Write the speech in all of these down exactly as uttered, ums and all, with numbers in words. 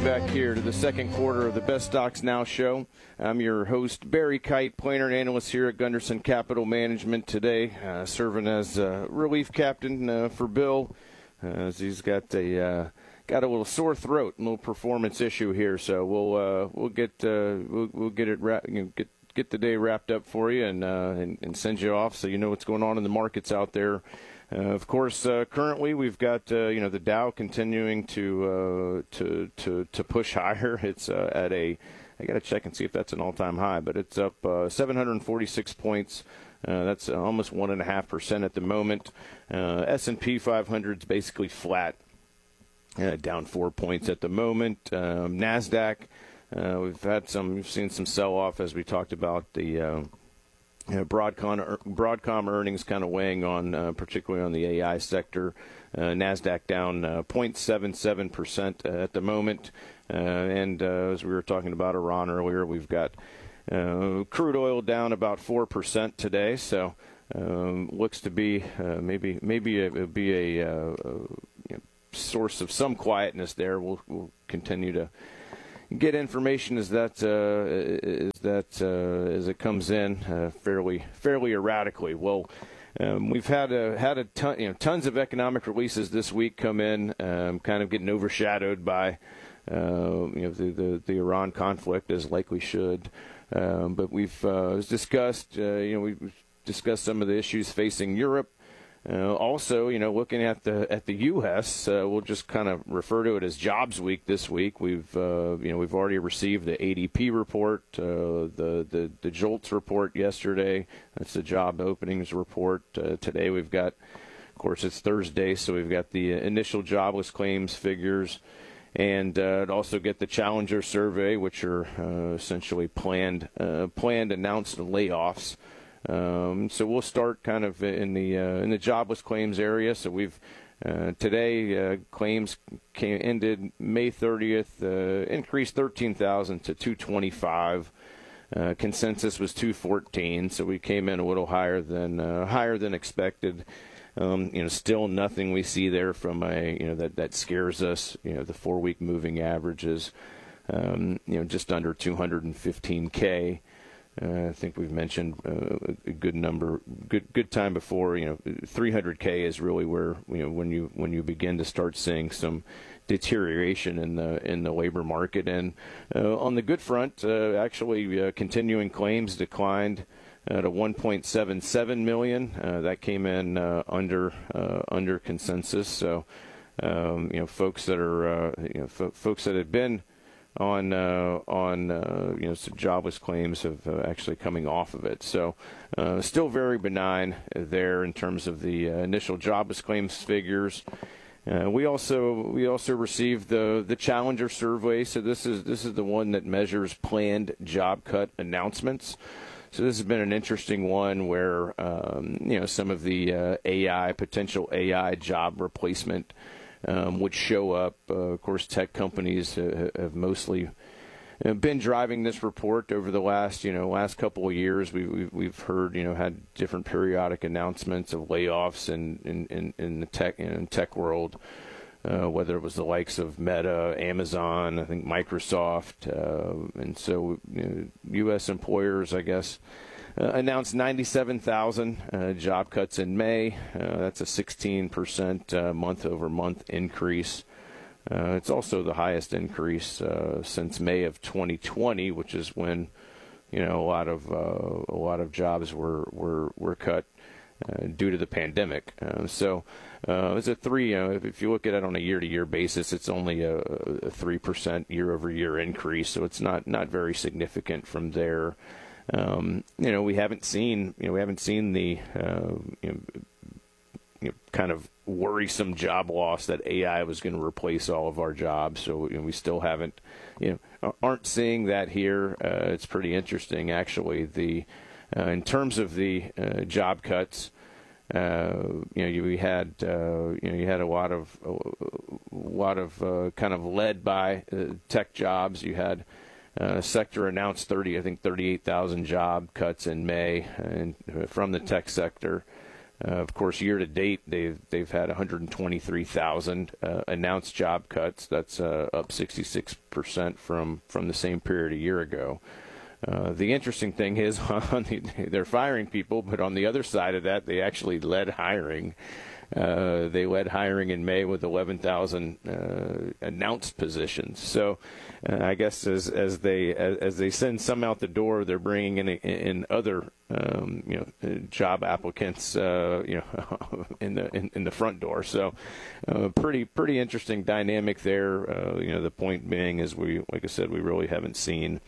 back here to the second quarter of the Best Stocks Now show. I'm your host, Barry Kite, planner and analyst here at Gunderson Capital Management today, uh, serving as uh, relief captain uh, for Bill, uh, as he's got a uh, got a little sore throat, a little performance issue here. So we'll uh, we'll get uh, we'll, we'll get it ra- you know, get get the day wrapped up for you and, uh, and and send you off so you know what's going on in the markets out there. Uh, of course, uh, currently we've got uh, you know the Dow continuing to uh, to to to push higher. It's uh, at a I got to check and see if that's an all-time high, but it's up uh, seven hundred forty-six points. Uh, that's almost one and a half percent at the moment. Uh, S and P five hundred is basically flat, uh, down four points at the moment. Um, Nasdaq, uh, we've had some, we've seen some sell-off as we talked about the. Uh, You know, Broadcom, Broadcom earnings kind of weighing on, uh, particularly on the A I sector. Uh, NASDAQ down uh, zero point seven seven percent uh, at the moment. Uh, and uh, as we were talking about Iran earlier, we've got uh, crude oil down about four percent today. So um, looks to be uh, maybe maybe it will be a, uh, a you know, source of some quietness there. We'll, we'll continue to get information as that uh, as that uh, as it comes in uh, fairly fairly erratically. Well, um, we've had a, had a ton, you know tons of economic releases this week come in, um, kind of getting overshadowed by uh, you know the, the the Iran conflict, as likely should. Um, but we've uh, discussed uh, you know we've discussed some of the issues facing Europe. Uh, also, you know, looking at the at the U S, uh, we'll just kind of refer to it as Jobs Week this week. We've uh, you know we've already received the A D P report, uh, the the the JOLTS report yesterday. That's the job openings report. Uh, today we've got, of course, it's Thursday, so we've got the initial jobless claims figures, and uh, also get the Challenger survey, which are uh, essentially planned uh, planned announced layoffs. Um, so we'll start kind of in the uh, in the jobless claims area. So we've uh, today uh, claims came, ended May thirtieth, uh, increased thirteen thousand to two twenty-five. Uh, consensus was two fourteen, so we came in a little higher than uh, higher than expected. Um, you know, still nothing we see there from a you know that that scares us. You know, the four-week moving averages, um, you know, just under two hundred fifteen K. Uh, I think we've mentioned uh, a good number, good good time before. You know, three hundred K is really where you know when you when you begin to start seeing some deterioration in the in the labor market. And uh, on the good front, uh, actually, uh, continuing claims declined uh, to one point seven seven million. Uh, that came in uh, under uh, under consensus. So, um, you know, folks that are uh, you know f- folks that had been on uh, on uh, you know some jobless claims have uh, actually coming off of it. So uh, still very benign there in terms of the uh, initial jobless claims figures. Uh, we also we also received the the Challenger survey. So this is this is the one that measures planned job cut announcements. So this has been an interesting one where um, you know some of the uh, A I potential A I job replacement Um, would show up. Uh, of course, tech companies uh, have mostly uh, been driving this report over the last, you know, last couple of years. We, we've we've heard, you know, had different periodic announcements of layoffs in in, in, in the tech in tech world, uh, whether it was the likes of Meta, Amazon, I think Microsoft, uh, and so you know, U S employers, I guess. Uh, announced ninety-seven thousand uh, job cuts in May. Uh, that's a sixteen percent uh, month-over-month increase. Uh, it's also the highest increase uh, since May of twenty twenty, which is when, you know, a lot of uh, a lot of jobs were were were cut uh, due to the pandemic. Uh, so uh, it's a three. Uh, if you look at it on a year-to-year basis, it's only a, a three percent year-over-year increase. So it's not not very significant from there. Um, you know, we haven't seen, you know, we haven't seen the, uh, you know, you know, kind of worrisome job loss that A I was going to replace all of our jobs. So you know, we still haven't, you know, aren't seeing that here. Uh, it's pretty interesting, actually. The, uh, in terms of the uh, job cuts, uh, you know, you, we had, uh, you know, you had a lot of, a lot of uh, kind of led by uh, tech jobs. You had. Uh, sector announced thirty, I think thirty-eight thousand job cuts in May and, uh, from the tech sector. Uh, of course, year to date, they've they've had one hundred twenty-three thousand uh, announced job cuts. That's uh, up sixty-six percent from from the same period a year ago. Uh, the interesting thing is, on the, they're firing people, but on the other side of that, they actually led hiring. Uh, they led hiring in May with eleven thousand uh, announced positions. So, uh, I guess as as they as, as they send some out the door, they're bringing in in other um, you know job applicants uh, you know in the in, in the front door. So, uh, pretty pretty interesting dynamic there. Uh, you know, the point being is we like I said, we really haven't seen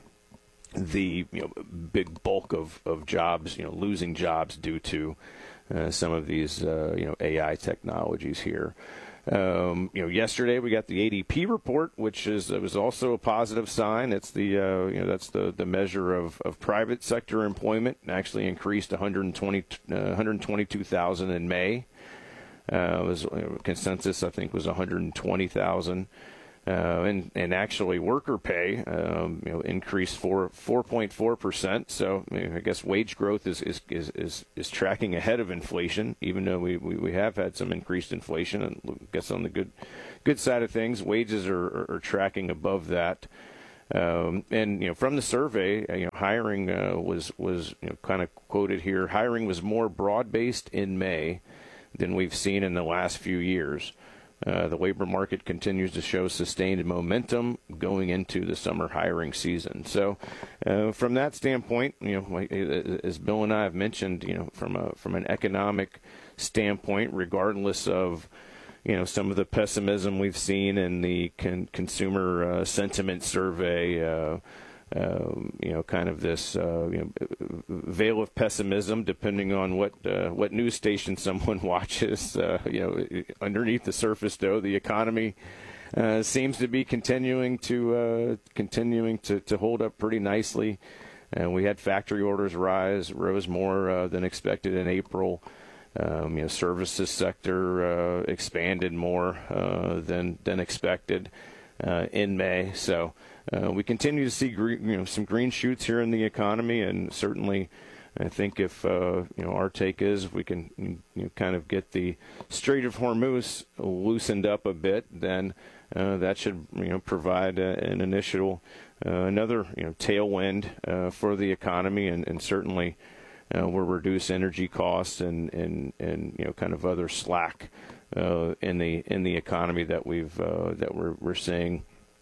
the you know big bulk of, of jobs, you know, losing jobs due to uh, some of these uh, you know A I technologies here. Um, you know, yesterday we got the A D P report, which is it was also a positive sign. It's the uh, you know that's the, the measure of, of private sector employment. It actually increased one hundred twenty, uh, one hundred twenty-two thousand in May. Uh, it was you know, consensus I think was one hundred twenty thousand. Uh, and, and actually worker pay, um, you know, increased for four point four percent. So I, mean, I guess wage growth is, is, is, is, is tracking ahead of inflation, even though we, we, we have had some increased inflation. And I guess on the good, good side of things, wages are, are, are tracking above that. Um, and, you know, from the survey, you know, hiring uh, was, was you know, kind of quoted here. Hiring was more broad-based in May than we've seen in the last few years. Uh, the labor market continues to show sustained momentum going into the summer hiring season. So, uh, from that standpoint, you know, as Bill and I have mentioned, you know, from a from an economic standpoint, regardless of, you know, some of the pessimism we've seen in the con- consumer uh, sentiment survey. Uh, Uh, you know, kind of this uh, you know, veil of pessimism, depending on what uh, what news station someone watches. Uh, you know, underneath the surface, though, the economy uh, seems to be continuing to uh, continuing to, to hold up pretty nicely. And we had factory orders rise, rose more uh, than expected in April. Um, you know, services sector uh, expanded more uh, than than expected uh, in May. So. Uh, we continue to see green, you know, some green shoots here in the economy, and certainly, I think if uh, you know our take is if we can you know, kind of get the Strait of Hormuz loosened up a bit, then uh, that should you know provide uh, an initial uh, another you know tailwind uh, for the economy, and, and certainly uh, will reduce energy costs and, and, and you know kind of other slack uh, in the in the economy that we've uh, that we're we're seeing.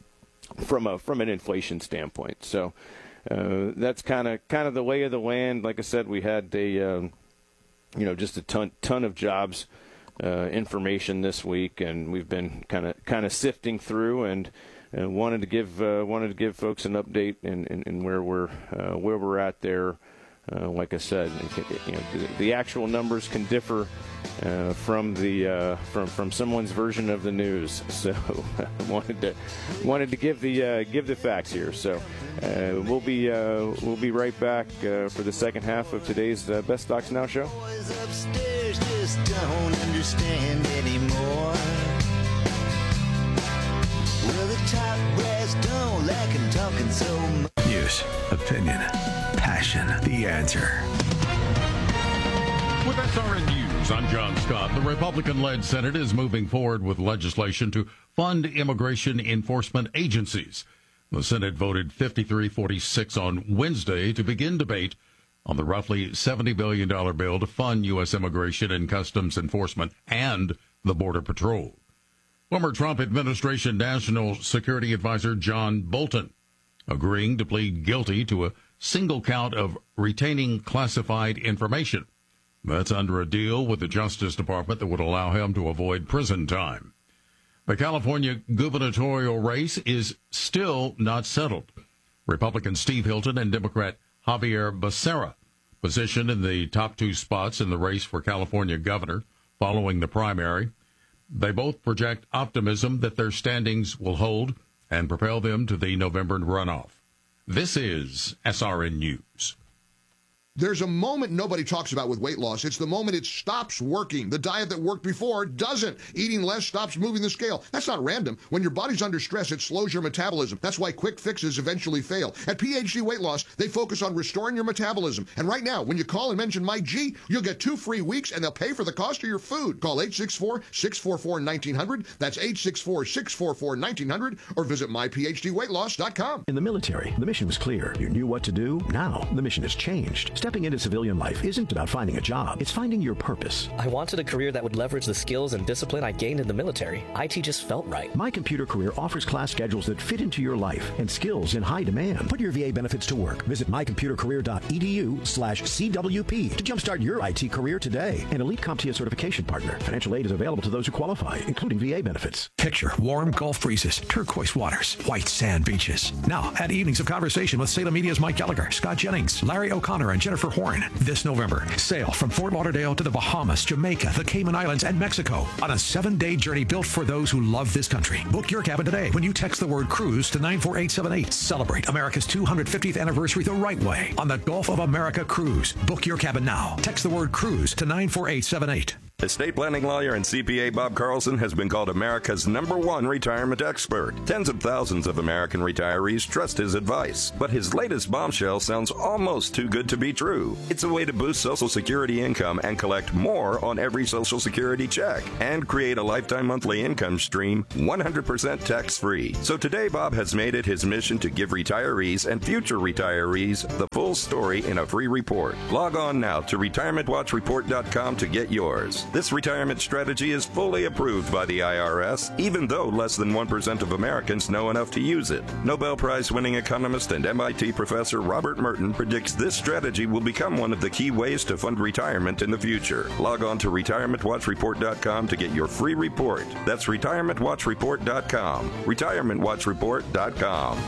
From a from an inflation standpoint, so uh, that's kind of kind of the lay of the land. Like I said, we had a um, you know just a ton ton of jobs uh, information this week, and we've been kind of kind of sifting through, and uh, wanted to give uh, wanted to give folks an update in, in, in where we're uh, where we're at there. Uh, like I said, you know, the, the actual numbers can differ uh, from the uh, from from someone's version of the news. So wanted to wanted to give the uh, give the facts here. So uh, we'll be uh, we'll be right back uh, for the second half of today's uh, Best Stocks Now show. Boys upstairs just don't understand anymore. Well, the top brass don't like him talking so much. News, opinion, passion, the answer. With S R N News, I'm John Scott. The Republican-led Senate is moving forward with legislation to fund immigration enforcement agencies. The Senate voted fifty-three forty-six on Wednesday to begin debate on the roughly seventy billion dollars bill to fund U S immigration and customs enforcement and the Border Patrol. Former Trump administration National Security Advisor John Bolton agreeing to plead guilty to a single count of retaining classified information. That's under a deal with the Justice Department that would allow him to avoid prison time. The California gubernatorial race is still not settled. Republican Steve Hilton and Democrat Javier Becerra positioned in the top two spots in the race for California governor following the primary. They both project optimism that their standings will hold and propel them to the November runoff. This is S R N News. There's a moment nobody talks about with weight loss. It's the moment it stops working. The diet that worked before doesn't. Eating less stops moving the scale. That's not random. When your body's under stress, it slows your metabolism. That's why quick fixes eventually fail. At P H D Weight Loss, they focus on restoring your metabolism. And right now, when you call and mention Mike G, you'll get two free weeks and they'll pay for the cost of your food. Call eight six four, six four four, one nine zero zero. That's eight six four, six four four, one nine zero zero. Or visit my p h d weight loss dot com. In the military, the mission was clear. You knew what to do. Now, the mission has changed. Stepping into civilian life isn't about finding a job. It's finding your purpose. I wanted a career that would leverage the skills and discipline I gained in the military. I T just felt right. My Computer Career offers class schedules that fit into your life and skills in high demand. Put your V A benefits to work. Visit my computer career dot e d u slash C W P to jumpstart your I T career today. An elite CompTIA certification partner. Financial aid is available to those who qualify, including V A benefits. Picture warm Gulf breezes, turquoise waters, white sand beaches. Now, add evenings of conversation with Salem Media's Mike Gallagher, Scott Jennings, Larry O'Connor, and Jennifer Horn. This November, sail from Fort Lauderdale to the Bahamas, Jamaica, the Cayman Islands, and Mexico on a seven-day journey built for those who love this country. Book your cabin today when you text the word cruise to nine four eight seven eight. Celebrate America's two hundred fiftieth anniversary the right way on the Gulf of America Cruise. Book your cabin now. Text the word cruise to nine four eight seven eight. Estate planning lawyer and C P A Bob Carlson has been called America's number one retirement expert. Tens of thousands of American retirees trust his advice. But his latest bombshell sounds almost too good to be true. It's a way to boost Social Security income and collect more on every Social Security check and create a lifetime monthly income stream one hundred percent tax-free. So today, Bob has made it his mission to give retirees and future retirees the full story in a free report. Log on now to retirement watch report dot com to get yours. This retirement strategy is fully approved by the I R S, even though less than one percent of Americans know enough to use it. Nobel Prize-winning economist and M I T professor Robert Merton predicts this strategy will become one of the key ways to fund retirement in the future. Log on to retirement watch report dot com to get your free report. That's retirement watch report dot com. retirement watch report dot com.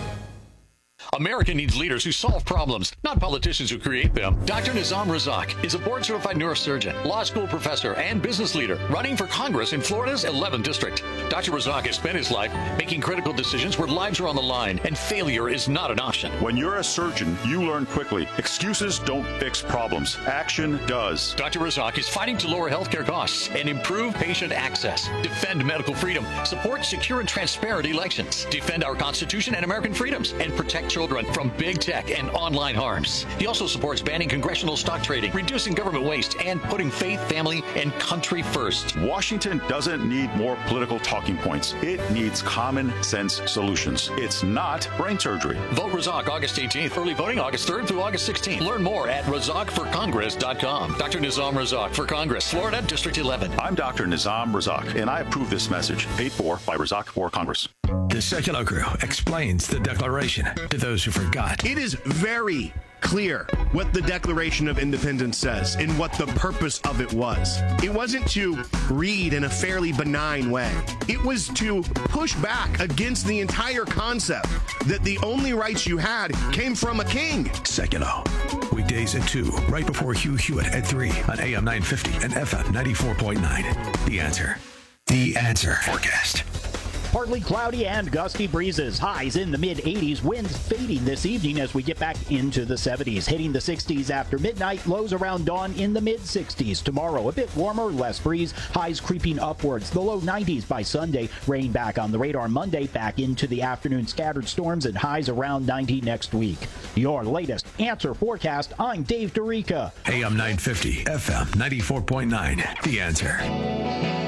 America needs leaders who solve problems, not politicians who create them. Doctor Nizam Razak is a board-certified neurosurgeon, law school professor, and business leader running for Congress in Florida's eleventh District. Doctor Razak has spent his life making critical decisions where lives are on the line, and failure is not an option. When you're a surgeon, you learn quickly. Excuses don't fix problems. Action does. Doctor Razak is fighting to lower healthcare costs and improve patient access, defend medical freedom, support secure and transparent elections, defend our Constitution and American freedoms, and protect children from big tech and online harms. He also supports banning congressional stock trading, reducing government waste, and putting faith, family, and country first. Washington doesn't need more political talking points. It needs common sense solutions. It's not brain surgery. Vote Razak August eighteenth. Early voting August third through August sixteenth. Learn more at razak for congress dot com. Doctor Nizam Razak for Congress, Florida, District eleven. I'm Doctor Nizam Razak, and I approve this message. Paid for by Razak for Congress. The Secular Crew explains the Declaration to those who forgot. It is very clear what the Declaration of Independence says and what the purpose of it was. It wasn't to read in a fairly benign way. It was to push back against the entire concept that the only rights you had came from a king. Secular. Weekdays at two, right before Hugh Hewitt at three on A M nine fifty and F M ninety-four point nine. The Answer. The Answer. Forecast. Partly cloudy and gusty breezes. Highs in the mid eighties. Winds fading this evening as we get back into the seventies. Hitting the sixties after midnight. Lows around dawn in the mid sixties. Tomorrow a bit warmer, less breeze. Highs creeping upwards. The low nineties by Sunday. Rain back on the radar Monday. Back into the afternoon. Scattered storms and highs around ninety next week. Your latest Answer forecast. I'm Dave Dorica. A M nine fifty, F M ninety-four point nine. The Answer.